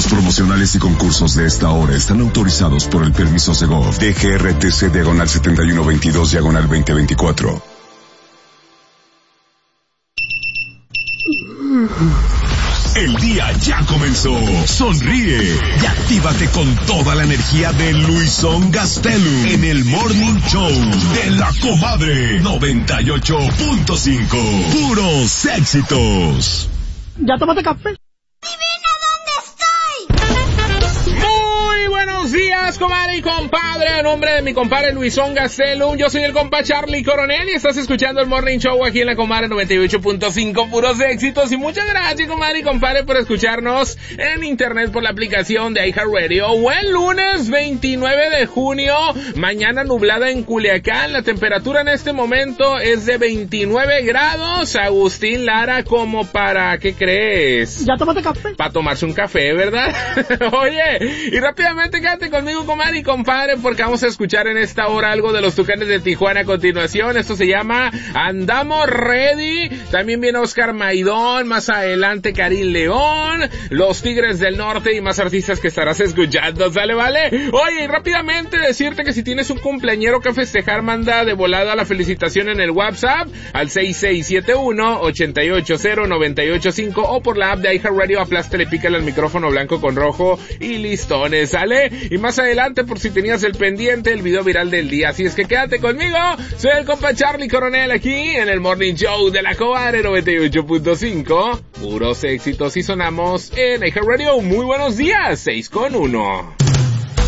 promocionales y concursos de esta hora están autorizados por el permiso Segov DGRTC /7122/2024. El día ya comenzó. Sonríe y actívate con toda la energía de Luisón Gastelum en el Morning Show de La Comadre 98.5. Puros éxitos. ¿Ya tomaste café? Buenos días, comadre y compadre. A nombre de mi compadre Luisón Gastelum, yo soy el compa Charlie Coronel y estás escuchando el Morning Show aquí en la Comadre 98.5, puros éxitos. Y muchas gracias, comadre y compadre, por escucharnos en internet por la aplicación de iHeartRadio. Buen lunes 29 de junio, mañana nublada en Culiacán. La temperatura en este momento es de 29 grados. Agustín Lara, como para, ¿qué crees? ¿Ya tomaste café? Para tomarse un café, ¿verdad? Oye, y rápidamente quédate conmigo, comadre y compadre, porque vamos a escuchar en esta hora algo de los Tucanes de Tijuana a continuación. Esto se llama Andamos Ready. También viene Oscar Maidón, más adelante Karim León, los Tigres del Norte y más artistas que estarás escuchando, ¿sale, vale? Oye, y rápidamente decirte que si tienes un cumpleañero que festejar, manda de volada la felicitación en el WhatsApp al 6671-880-985 o por la app de iHeartRadio. Aplástale, pícale al micrófono blanco con rojo y listones, ¿sale? Y más adelante, por si tenías el pendiente, el video viral del día. Así es que quédate conmigo. Soy el compa Charlie Coronel aquí en el Morning Show de la Comadre 98.5. Puros éxitos y sonamos en iHeartRadio. Muy buenos días, 6:1.